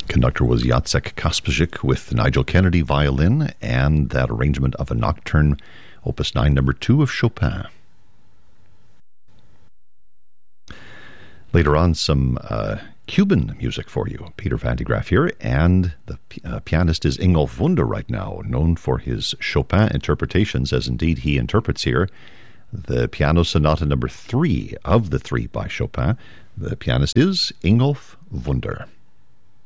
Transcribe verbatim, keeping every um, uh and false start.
Conductor was Jacek Kasprzyk with Nigel Kennedy violin and that arrangement of a nocturne, Opus nine, number two of Chopin. Later on, some uh, Cuban music for you. Peter Van de Graaff here, and the uh, pianist is Ingolf Wunder right now, known for his Chopin interpretations, as indeed he interprets here the Piano Sonata number three of the three by Chopin. The pianist is Ingolf Wunder.